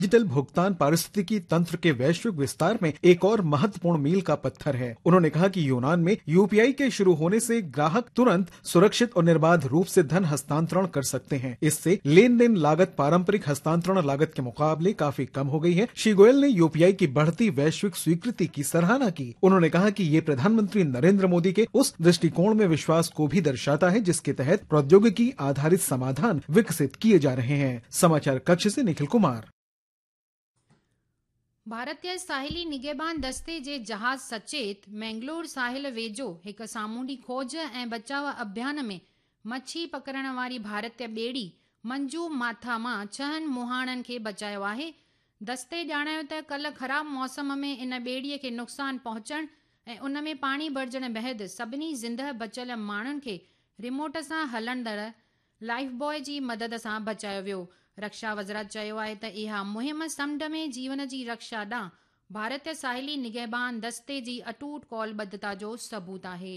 Digital भुगतान पारिस्थितिकी तंत्र के वैश्विक विस्तार में एक और महत्वपूर्ण मील का पत्थर है। उन्होंने कहा कि यूनान में यूपीआई के शुरू होने से ग्राहक तुरंत, सुरक्षित और निर्बाध रूप से धन हस्तांतरण कर सकते हैं। इससे लेन देन लागत पारंपरिक हस्तांतरण लागत के मुकाबले काफी कम हो गई है। श्री गोयल ने यूपीआई की बढ़ती वैश्विक स्वीकृति की सराहना की। उन्होंने कहा कि ये प्रधानमंत्री नरेंद्र मोदी के उस दृष्टिकोण में विश्वास को भी दर्शाता है जिसके तहत प्रौद्योगिकी आधारित समाधान विकसित किए जा रहे हैं। समाचार कक्ष से निखिल कुमार। भारतीय साहिली निगहबान दस्ते जे जहाज सचेत मैंगलोर साहिल वेझो हिकु सामूंडी खोज ऐं बचाव अभियान में मच्छी पकड़ण वारी भारतीय ॿेड़ी मंजू माथा मां 6 मुहाणनि खे बचायो आहे। दस्ते ॼाणायो त कल्ह ख़राब मौसम में इन ॿेड़ीअ खे नुक़सान पहुचण ऐं उन में पाणी भरिजण बैदि सभिनी ज़िंदह बचियल माण्हुनि खे रिमोट सां हलंदड़ लाइफ बॉय जी मदद सां बचायो वियो। रक्षा वज़ारत चयो आहे त इहा मुहिम समुंड में जीवन जी रक्षा ॾांहुं भारतीय साहिली निगहबान दस्ते जी अटूट कौलबद्धता जो सबूत आहे।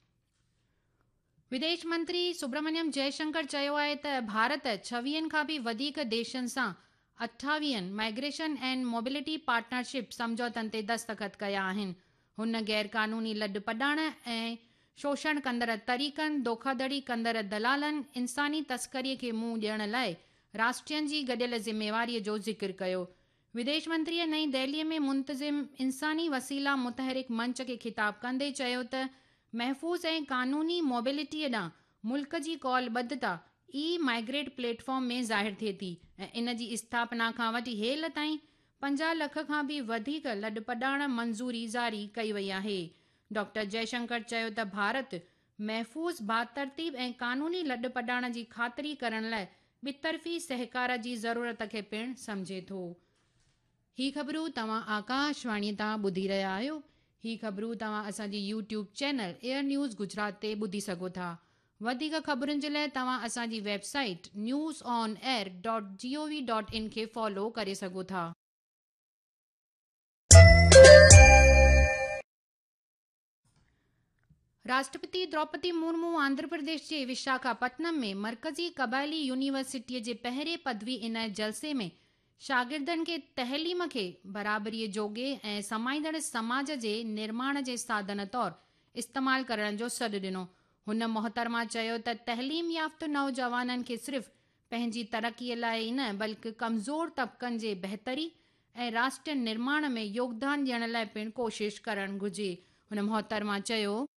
विदेश मंत्री सुब्रमण्यम जयशंकर चयो आहे त भारत 26 खां बि वधीक देशनि सां 28 माइग्रेशन एंड मोबिलिटी पार्टनरशिप समझौतनि ते दस्तख़त कया आहिनि। हुन गैर कानूनी लॾ पॾाइण ऐं शोषण कंदड़ तरीक़नि, धोखाधड़ी कंदड़ दलालनि, इंसानी तस्करीअ खे मुंहुं ॾियण लाइ राष्ट्रनि जी गॾियल ज़िम्मेवारीअ जो ज़िक्र कयो। विदेश मंत्रीअ नईं दिल्लीअ में मुंतज़िम इंसानी वसीला मुतहरिक मंच खे ख़िताब कंदे चयो त महफ़ूज़ ऐं कानूनी मोबिलिटीअ ॾांहुं मुल्क जी कौलबद्धता ई माइग्रेट प्लेटफॉर्म में ज़ाहिर थिए थी ऐं इन जी स्थापना खां वठी हेल ताईं 50 लख खां बि वधीक लॾ पॾाइण मंज़ूरी ज़ारी कई वई आहे। डॉक्टर जयशंकर चयो त भारत महफ़ूज़, बातरतीब ऐं कानूनी लॾ पॾाइण जी ख़ातिरी करण लाइ ॿितरफ़ी सहकार जी ज़रूरत खे पिणु सम्झे थो। ही ख़बरूं तव्हां आकाशवाणीअ तां ॿुधी रहिया आहियो। ही ख़बरूं तव्हां असांजी YouTube channel air news Gujarat ते ॿुधी सघो था। वधीक ख़बरुनि जे लाइ तव्हां असांजी वेबसाइट newsonair.gov.in खे फॉलो करे सघो था। राष्ट्रपति द्रौपदी मुर्मू आंध्र प्रदेश जे विशाखापट्टनम में मरकज़ी क़बाइली यूनिवर्सिटीअ जे पहिरें पदवी इनायत जलसे में शागिर्दनि खे तहलीम खे बराबरीअ जोगे ऐं समाईंदड़ समाज जे निर्माण जे साधन तौरु इस्तेमालु करण जो सॾु ॾिनो। हुन मोहतरमा चयो त तहलीम याफ़्त नौजवाननि खे सिर्फ़ पंहिंजी तरक़ीअ लाइ ई न बल्कि कमज़ोर तबक़नि जे बहितरी ऐं राष्ट्र निर्माण में योगदान ॾियण लाइ पिणु कोशिश करणु घुरिजे। हुन मोहतरमा चयो